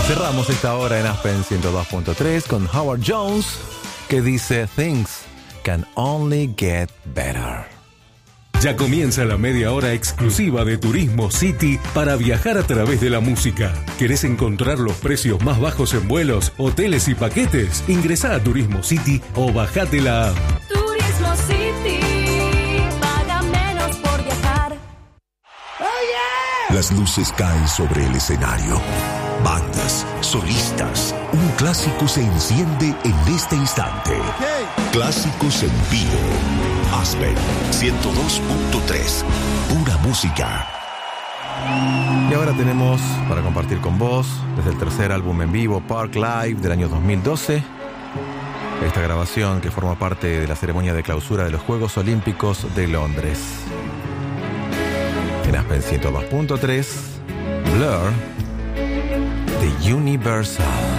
Cerramos esta hora en Aspen 102.3 con Howard Jones, que dice Things can only get better. Ya comienza la media hora exclusiva de Turismo City para viajar a través de la música. ¿Querés encontrar los precios más bajos en vuelos, hoteles y paquetes? Ingresá a Turismo City o bajate la app. Turismo City, paga menos por viajar. Las luces caen sobre el escenario. Bandas, solistas. Un clásico se enciende en este instante. Clásicos en vivo. Aspen 102.3. Pura música. Y ahora tenemos para compartir con vos, desde el tercer álbum en vivo, Park Live, del año 2012, esta grabación que forma parte de la ceremonia de clausura de los Juegos Olímpicos de Londres. En Aspen 102.3, Blur, The Universal.